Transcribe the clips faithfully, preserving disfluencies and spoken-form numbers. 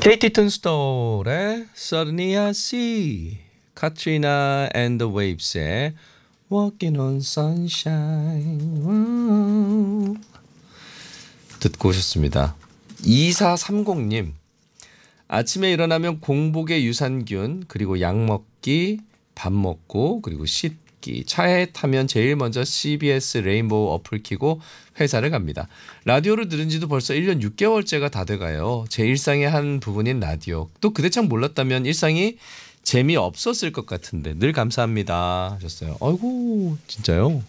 케이티 툰스톨의 Suddenly I See, 카트리나 and the Waves의 Walking on Sunshine wow. 듣고 오셨습니다. 이사삼공님, 아침에 일어나면 공복에 유산균, 그리고 약 먹기, 밥 먹고, 그리고 씻기, 차에 타면 제일 먼저 씨비에스 레인보우 어플 켜고 회사를 갑니다. 라디오를 들은 지도 벌써 일 년 육 개월째가 다 돼가요. 제 일상의 한 부분인 라디오. 또 그대 참 몰랐다면 일상이 재미없었을 것 같은데 늘 감사합니다 하셨어요. 아이고 진짜요?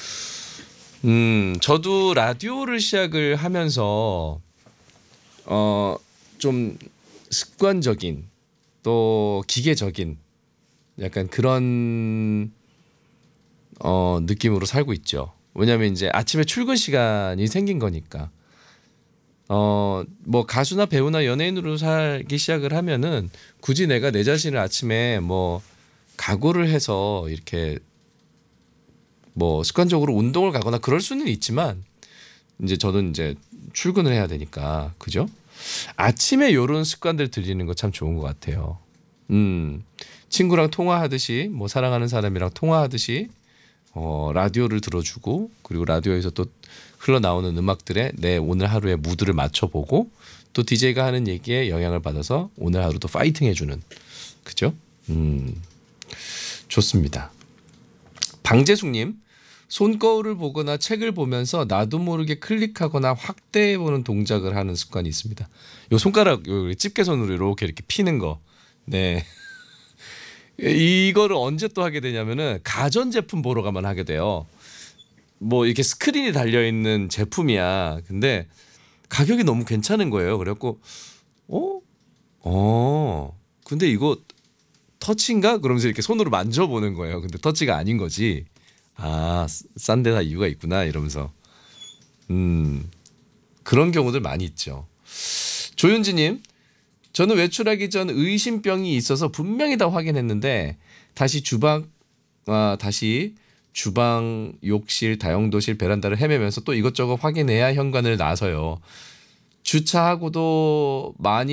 음 저도 라디오를 시작을 하면서 어 좀 습관적인 또 기계적인 약간 그런 어 느낌으로 살고 있죠. 왜냐하면 이제 아침에 출근 시간이 생긴 거니까. 어 뭐 가수나 배우나 연예인으로 살기 시작을 하면은 굳이 내가 내 자신을 아침에 뭐 각오를 해서 이렇게 뭐 습관적으로 운동을 가거나 그럴 수는 있지만 이제 저는 이제 출근을 해야 되니까 그죠? 아침에 요런 습관들 들리는 거 참 좋은 것 같아요. 음 친구랑 통화하듯이 뭐 사랑하는 사람이랑 통화하듯이 어 라디오를 들어주고 그리고 라디오에서 또 흘러나오는 음악들에 내 오늘 하루의 무드를 맞춰보고 또 디제이가 하는 얘기에 영향을 받아서 오늘 하루도 파이팅 해주는 그죠? 음 좋습니다. 방재숙님, 손거울을 보거나 책을 보면서 나도 모르게 클릭하거나 확대해보는 동작을 하는 습관이 있습니다. 요 손가락 요 집게손으로 이렇게 이렇게 피는 거. 네. 이거를 언제 또 하게 되냐면은 가전제품 보러 가면 하게 돼요. 뭐 이렇게 스크린이 달려있는 제품이야. 근데 가격이 너무 괜찮은 거예요. 그래갖고 어? 어 근데 이거 터치인가? 그러면서 이렇게 손으로 만져보는 거예요. 근데 터치가 아닌 거지. 아, 싼 데다 이유가 있구나 이러면서 음 그런 경우들 많이 있죠. 조윤지님, 저는 외출하기 전 의심병이 있어서 분명히 다 확인했는데 다시 주방 아 다시 주방, 욕실, 다용도실, 베란다를 헤매면서 또 이것저것 확인해야 현관을 나서요. 주차하고도 많이